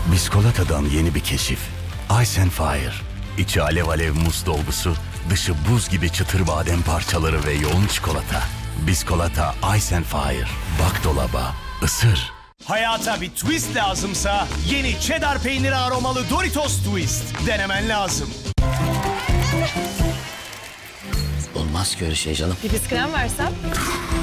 Biskolata'dan yeni bir keşif. Ice and Fire. İçi alev alev muz dolgusu, dışı buz gibi çıtır badem parçaları ve yoğun çikolata. Biskolata Ice and Fire. Bak dolaba, ısır. Hayata bir twist lazımsa yeni cheddar peyniri aromalı Doritos Twist denemen lazım. Olmaz ki öyle şey canım. Bir krem versem?